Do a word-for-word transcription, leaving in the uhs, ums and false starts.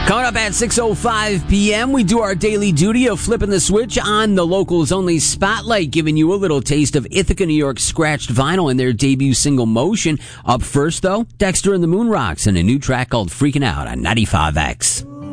Coming up at six oh five p.m., we do our daily duty of flipping the switch on the Locals Only Spotlight, giving you a little taste of Ithaca, New York scratched vinyl and their debut single Motion. Up first, though, Dexter and the Moon Rocks and a new track called Freaking Out on ninety-five X.